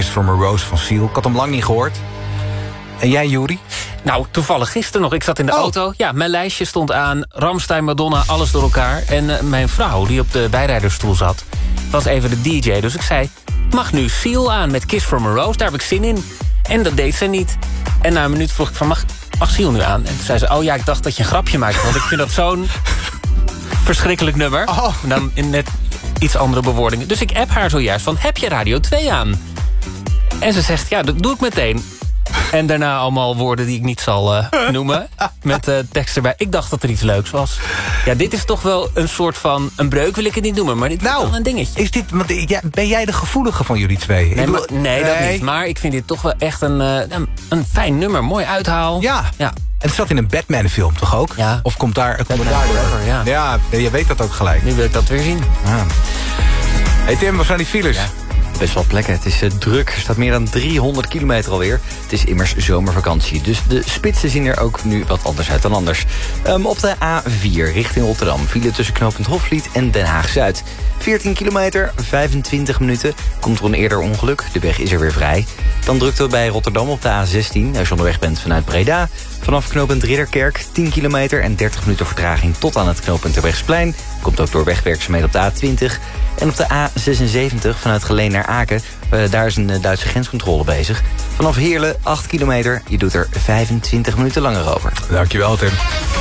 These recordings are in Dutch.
From a Rose van Seal. Ik had hem lang niet gehoord. En jij, Juri? Nou, toevallig gisteren nog. Ik zat in de auto. Ja, mijn lijstje stond aan. Rammstein, Madonna, alles door elkaar. En mijn vrouw, die op de bijrijdersstoel zat, was even de DJ. Dus ik zei, mag nu Seal aan met Kiss from a Rose? Daar heb ik zin in. En dat deed ze niet. En na een minuut vroeg ik van, mag Seal nu aan? En toen zei ze, oh ja, ik dacht dat je een grapje maakte. Want ik vind dat zo'n verschrikkelijk nummer. Dan in net iets andere bewoordingen. Dus ik app haar zojuist van, heb je Radio 2 aan? En ze zegt, ja, dat doe ik meteen. En daarna allemaal woorden die ik niet zal noemen. Met tekst erbij. Ik dacht dat er iets leuks was. Ja, dit is toch wel een soort van... Een breuk wil ik het niet noemen, maar dit is wel een dingetje. Is dit, ben jij de gevoelige van jullie twee? Nee, dat niet. Maar ik vind dit toch wel echt een fijn nummer. Mooi uithaal. Ja. En het zat in een Batman-film toch ook? Ja. Of komt daar door? Ja. Ja, je weet dat ook gelijk. Nu wil ik dat weer zien. Ja. Hey Tim, wat zijn die files? Ja. Best wel plekken. Het is druk. Er staat meer dan 300 kilometer alweer. Het is immers zomervakantie. Dus de spitsen zien er ook nu wat anders uit dan anders. Op de A4 richting Rotterdam. File tussen knooppunt Hofvliet en Den Haag-Zuid. 14 kilometer, 25 minuten. Komt er een eerder ongeluk. De weg is er weer vrij. Dan drukten we bij Rotterdam op de A16. Als je onderweg bent vanuit Breda. Vanaf knooppunt Ridderkerk 10 kilometer en 30 minuten vertraging tot aan het knooppunt Terbrechtseplein. Komt ook door wegwerkzaamheden op de A20. En op de A76 vanuit Geleen naar Aken. Daar is een Duitse grenscontrole bezig. Vanaf Heerlen 8 kilometer. Je doet er 25 minuten langer over. Dankjewel, Tim.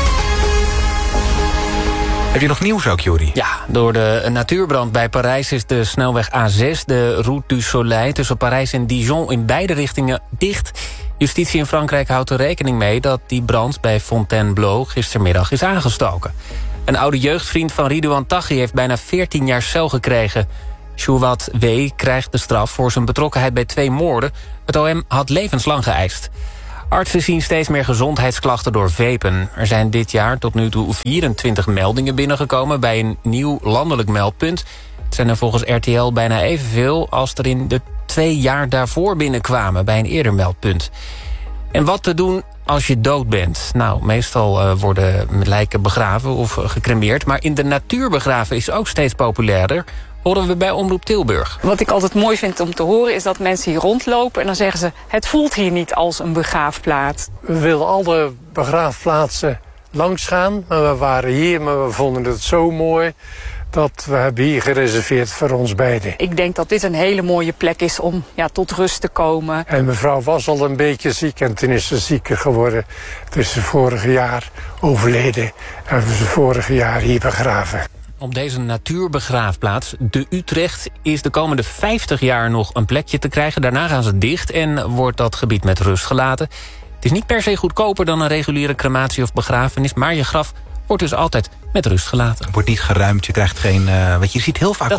Heb je nog nieuws ook, Juri? Ja, door de natuurbrand bij Parijs is de snelweg A6... de Route du Soleil tussen Parijs en Dijon in beide richtingen dicht. Justitie in Frankrijk houdt er rekening mee... dat die brand bij Fontainebleau gistermiddag is aangestoken. Een oude jeugdvriend van Ridouan Taghi heeft bijna 14 jaar cel gekregen. Chouwat W. krijgt de straf voor zijn betrokkenheid bij 2 moorden. Het OM had levenslang geëist. Artsen zien steeds meer gezondheidsklachten door vapen. Er zijn dit jaar tot nu toe 24 meldingen binnengekomen... bij een nieuw landelijk meldpunt. Het zijn er volgens RTL bijna evenveel... als er in de 2 jaar daarvoor binnenkwamen bij een eerder meldpunt. En wat te doen als je dood bent? Nou, meestal worden lijken begraven of gecremeerd... maar in de natuur begraven is ook steeds populairder... horen we bij Omroep Tilburg. Wat ik altijd mooi vind om te horen is dat mensen hier rondlopen... en dan zeggen ze, het voelt hier niet als een begraafplaats. We wilden alle begraafplaatsen langs gaan, maar we waren hier... maar we vonden het zo mooi dat we hebben hier gereserveerd voor ons beiden. Ik denk dat dit een hele mooie plek is om tot rust te komen. En mevrouw was al een beetje ziek en toen is ze zieker geworden. Toen is ze vorig jaar overleden en hebben ze vorig jaar hier begraven. Op deze natuurbegraafplaats, de Utrecht, is de komende 50 jaar nog een plekje te krijgen. Daarna gaan ze dicht en wordt dat gebied met rust gelaten. Het is niet per se goedkoper dan een reguliere crematie of begrafenis... maar je graf wordt dus altijd met rust gelaten. Het wordt niet geruimd, je krijgt geen... want je ziet heel vaak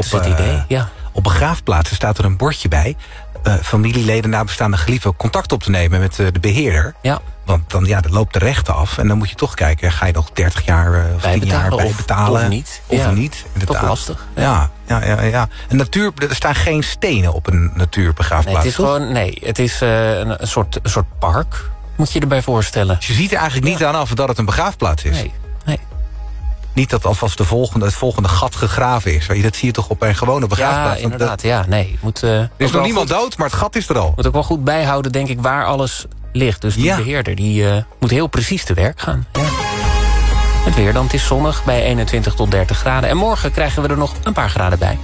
op begraafplaatsen staat er een bordje bij... familieleden, nabestaande geliefden contact op te nemen met de beheerder. Ja. Want dan dat loopt de rechten af. En dan moet je toch kijken, ga je nog 30 jaar of 10 jaar bijbetalen? Of niet. Of niet, inderdaad. Toch lastig. Ja. En er staan geen stenen op een natuurbegraafplaats. Het is een soort park, moet je erbij voorstellen. Dus je ziet er eigenlijk niet aan af dat het een begraafplaats is. Nee. Niet dat alvast het volgende gat gegraven is. Dat zie je toch op een gewone begraafplaats. Ja, inderdaad. Er is nog niemand dood, maar het gat is er al. Moet ook wel goed bijhouden, denk ik, waar alles ligt. Dus die beheerder die moet heel precies te werk gaan. Ja. Het weer dan, het is zonnig bij 21 tot 30 graden. En morgen krijgen we er nog een paar graden bij.